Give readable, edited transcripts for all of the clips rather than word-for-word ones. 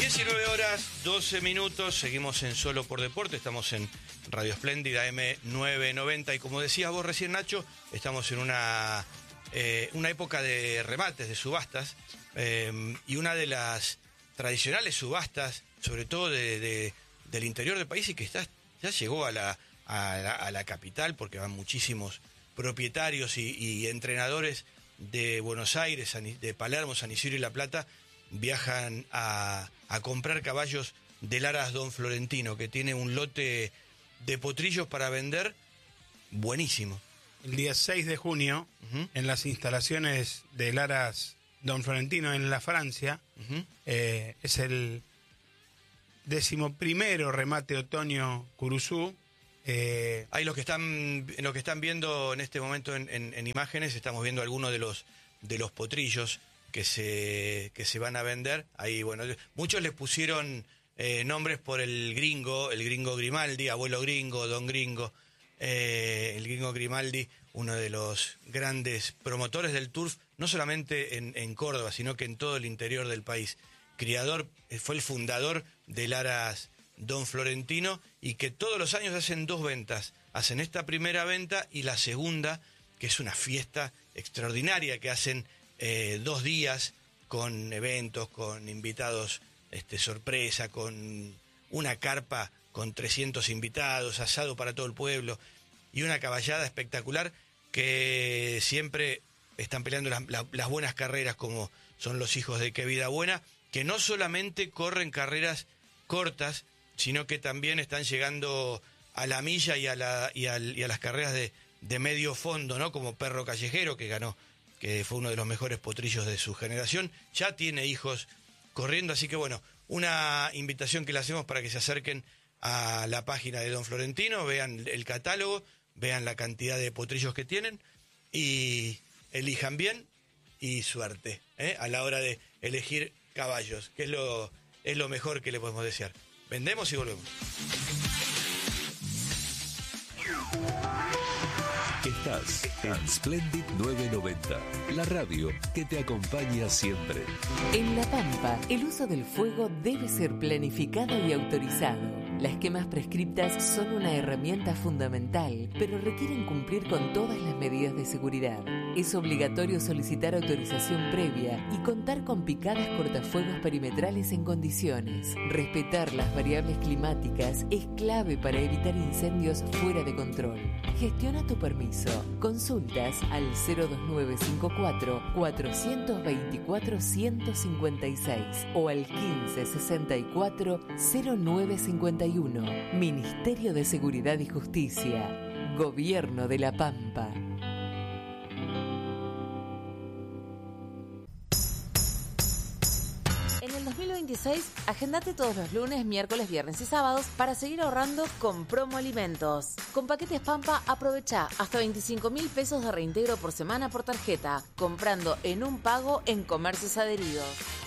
19 horas, 12 minutos, seguimos en Solo por Deporte, estamos en Radio Espléndida M990 y como decías vos recién, Nacho, estamos en una época de remates, de subastas, y una de las tradicionales subastas, sobre todo del interior del país y que ya llegó a la capital porque van muchísimos propietarios y entrenadores de Buenos Aires, de Palermo, San Isidro y La Plata, viajan a comprar caballos del Aras Don Florentino, que tiene un lote de potrillos para vender buenísimo. El día 6 de junio, en las instalaciones del Aras Don Florentino en la Francia, es el 11º remate otoño Curuzú. Ahí lo que están viendo en este momento en imágenes, estamos viendo algunos de los potrillos que se van a vender. Ahí, bueno, muchos les pusieron nombres por el gringo Grimaldi, abuelo gringo, don gringo. El gringo Grimaldi, uno de los grandes promotores del turf, no solamente en Córdoba, sino que en todo el interior del país. Fue el fundador del Aras Don Florentino y que todos los años hacen 2 ventas. Hacen esta primera venta y la segunda, que es una fiesta extraordinaria que hacen 2 días con eventos, con invitados sorpresa, con una carpa con 300 invitados, asado para todo el pueblo y una caballada espectacular que siempre están peleando las buenas carreras como son los hijos de Qué Vida Buena, que no solamente corren carreras cortas, sino que también están llegando a la milla y a las carreras de medio fondo, ¿no? Como Perro Callejero, que ganó, que fue uno de los mejores potrillos de su generación, ya tiene hijos corriendo, así que bueno, una invitación que le hacemos para que se acerquen a la página de Don Florentino, vean el catálogo, vean la cantidad de potrillos que tienen y elijan bien y suerte, a la hora de elegir caballos, que es lo mejor que le podemos desear. Vendemos y volvemos. Estás en Splendid 990, la radio que te acompaña siempre. En La Pampa, el uso del fuego debe ser planificado y autorizado. Las quemas prescriptas son una herramienta fundamental, pero requieren cumplir con todas las medidas de seguridad. Es obligatorio solicitar autorización previa y contar con picadas cortafuegos perimetrales en condiciones. Respetar las variables climáticas es clave para evitar incendios fuera de control. Gestiona tu permiso. Consultas al 02954 424 156 o al 1564 0951. Ministerio de Seguridad y Justicia. Gobierno de La Pampa. En el 2026, agendate todos los lunes, miércoles, viernes y sábados para seguir ahorrando con Promo Alimentos. Con Paquetes Pampa, aprovecha hasta 25.000 pesos de reintegro por semana por tarjeta, comprando en un pago en comercios adheridos.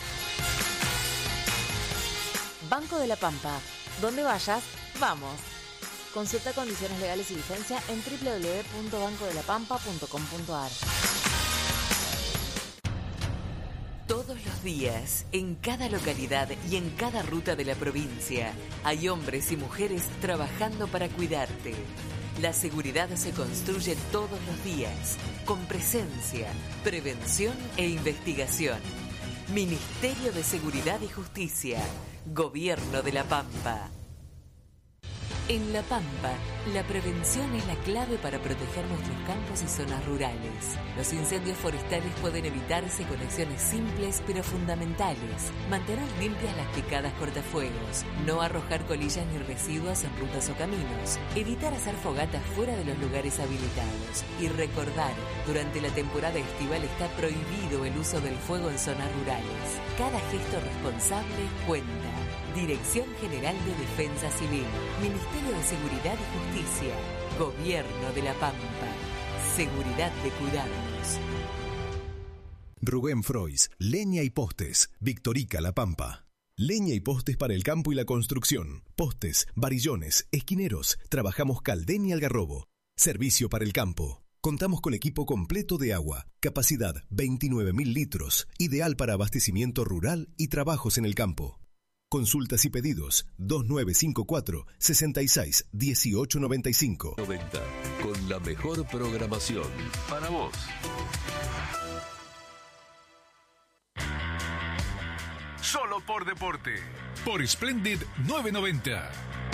Banco de la Pampa. Donde vayas, vamos. Consulta condiciones legales y vigencia en www.bancodelapampa.com.ar. Todos los días, en cada localidad y en cada ruta de la provincia, hay hombres y mujeres trabajando para cuidarte. La seguridad se construye todos los días, con presencia, prevención e investigación. Ministerio de Seguridad y Justicia. Gobierno de La Pampa. En La Pampa, la prevención es la clave para proteger nuestros campos y zonas rurales. Los incendios forestales pueden evitarse con acciones simples pero fundamentales. Mantener limpias las picadas cortafuegos, no arrojar colillas ni residuos en rutas o caminos, evitar hacer fogatas fuera de los lugares habilitados y recordar, durante la temporada estival está prohibido el uso del fuego en zonas rurales. Cada gesto responsable cuenta. Dirección General de Defensa Civil, Ministerio de Seguridad y Justicia, Gobierno de La Pampa. Seguridad de cuidarnos. Rubén Frois, Leña y Postes, Victorica, La Pampa. Leña y postes para el campo y la construcción. Postes, varillones, esquineros. Trabajamos Caldén y Algarrobo. Servicio para el campo. Contamos con equipo completo de agua. Capacidad 29.000 litros. Ideal para abastecimiento rural y trabajos en el campo. Consultas y pedidos 2954 66 1895. 90, con la mejor programación para vos. Solo por deporte. Por Splendid 990.